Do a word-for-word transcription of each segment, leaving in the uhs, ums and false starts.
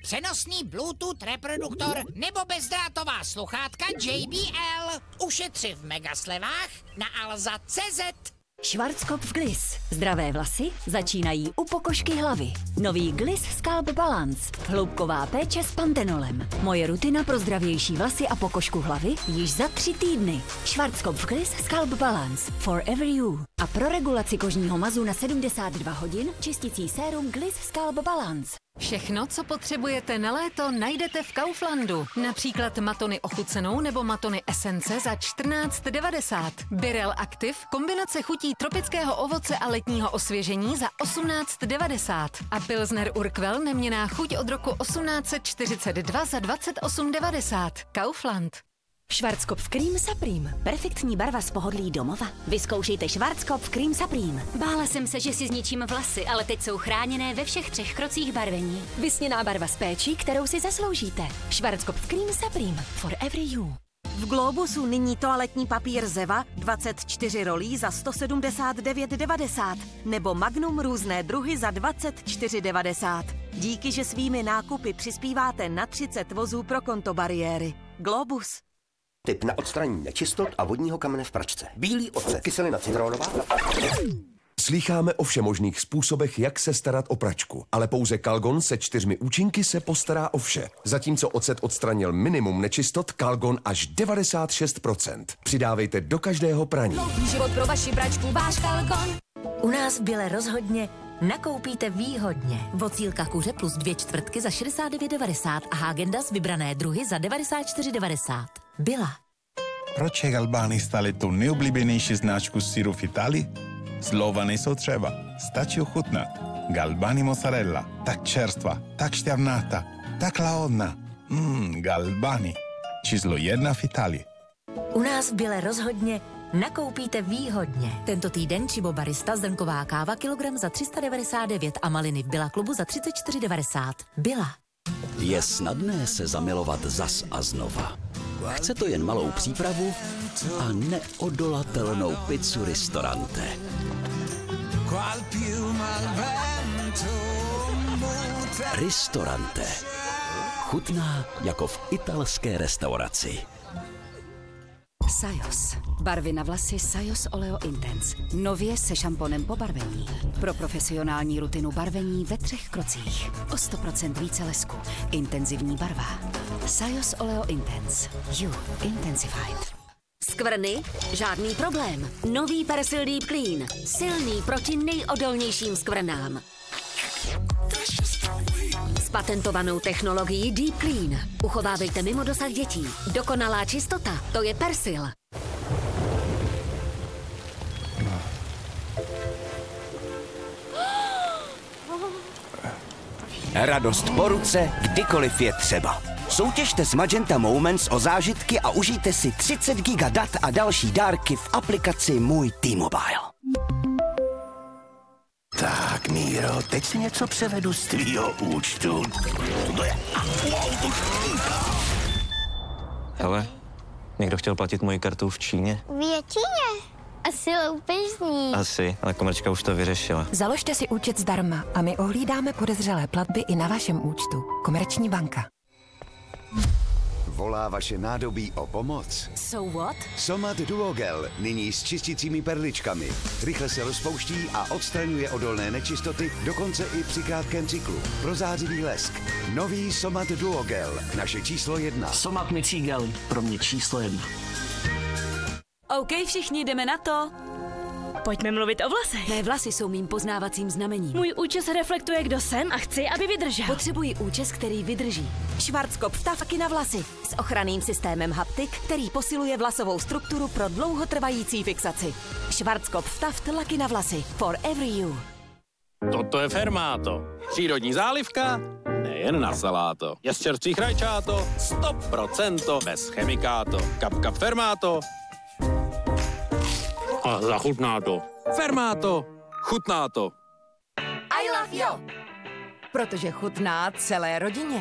přenosný Bluetooth reproduktor nebo bezdrátová sluchátka J B L. Ušetři v megaslevách na alza tečka cé zet. Schwarzkopf Gliss. Zdravé vlasy začínají u pokožky hlavy. Nový Gliss Scalp Balance. Hloubková péče s pantenolem. Moje rutina pro zdravější vlasy a pokožku hlavy již za tři týdny. Schwarzkopf Gliss Scalp Balance. Forever you. A pro regulaci kožního mazu na sedmdesát dva hodin čistící sérum Gliss Scalp Balance. Všechno, co potřebujete na léto, najdete v Kauflandu. Například matony ochucenou nebo matony esence za čtrnáct devadesát. Birel Active, kombinace chutí tropického ovoce a letního osvěžení za osmnáct devadesát. A Pilsner Urquell neměnná chuť od roku osmnáct čtyřicet dva za dvacet osm devadesát. Kaufland. Schwarzkopf Cream Supreme. Perfektní barva z pohodlí domova. Vyzkoušejte Schwarzkopf Cream Supreme. Bála jsem se, že si zničím vlasy, ale teď jsou chráněné ve všech třech krocích barvení. Vysněná barva s péčí, kterou si zasloužíte. Schwarzkopf Cream Supreme. Forever you. V Globusu nyní toaletní papír Zeva dvacet čtyři rolí za sto sedmdesát devět devadesát nebo Magnum různé druhy za dvacet čtyři devadesát. Díky, že svými nákupy přispíváte na třicet vozů pro kontobariéry. Globus. Tip na odstranění nečistot a vodního kamene v pračce. Bílý ocet, kyselina citronová. Slýcháme o všemožných způsobech, jak se starat o pračku, ale pouze Calgon se čtyřmi účinky se postará o vše. Zatímco ocet odstranil minimum nečistot, Calgon až devadesát šest procent. Přidávejte do každého praní. Dlouhý život pro vaši pračku, váš Calgon. U nás v Bile rozhodně nakoupíte výhodně. Vocílka kuře plus dvě čtvrtky za šedesát devět devadesát a Häagen-Dazs vybrané druhy za devadesát čtyři devadesát. Byla. Proč je Galbani stali tu nejoblíbenější značku syru v Itálii? Slova nejsou třeba, stačí ochutnat. Galbani mozzarella, tak čerstva, tak šťavnata, tak lahodná. Mmm, Galbani. Číslo jedna v Itálii. U nás v Bile rozhodně nakoupíte výhodně. Tento týden Chibo Barista zrnková káva kilogram za tři sta devadesát devět a maliny v Billa klubu za třicet čtyři devadesát. Byla. Je snadné se zamilovat zas a znova. Chce to jen malou přípravu a neodolatelnou pizzu Ristorante. Ristorante. Chutná jako v italské restauraci. Sajos. Barvy na vlasy Sajos Oleo Intense. Nově se šamponem po barvení. Pro profesionální rutinu barvení ve třech krocích. O sto procent více lesku. Intenzivní barva. Sajos Oleo Intense. You Intensified. Skvrny? Žádný problém. Nový Persil Deep Clean. Silný proti nejodolnějším skvrnám. S patentovanou technologií Deep Clean. Uchovávejte mimo dosah dětí. Dokonalá čistota, to je Persil. Radost po ruce, kdykoliv je třeba. Soutěžte s Magenta Moments o zážitky a užijte si třicet giga dat a další dárky v aplikaci Můj T-Mobile. Tak, Míro, teď si něco převedu z tvýho účtu. To je... Hele, někdo chtěl platit moji kartou v Číně? V Číně? Asi loupežní. Asi, ale komerčka už to vyřešila. Založte si účet zdarma a my ohlídáme podezřelé platby i na vašem účtu. Komerční banka. Volá vaše nádobí o pomoc? So what? Somat Duogel, nyní s čistícími perličkami. Rychle se rozpouští a odstraňuje odolné nečistoty, dokonce i při krátkém cyklu. Pro zářivý lesk. Nový Somat Duogel, naše číslo jedna. Somat mycí gel, pro mě číslo jedna. OK, všichni jdeme na to. Pojďme mluvit o vlasech. Mé vlasy jsou mým poznávacím znamením. Můj účes reflektuje, kdo jsem a chci, aby vydržel. Potřebuji účes, který vydrží. Schwarzkopf Taky na vlasy s ochranným systémem Haptik, který posiluje vlasovou strukturu pro dlouhotrvající fixaci. Schwarzkopf Taky na vlasy. Forever you. Toto je Fermáto. Přírodní zálivka, nejen na saláto. Je z čerstvých rajčáto, sto procent bez chemikáto. Kap kap Fermáto. A zachutná to. Fermáto, chutná to. I love you. Protože chutná celé rodině.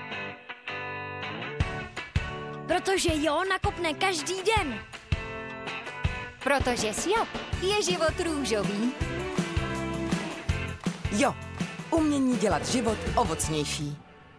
Protože jo nakopne každý den. Protože s jo je život růžový. Jo, umění dělat život ovocnější.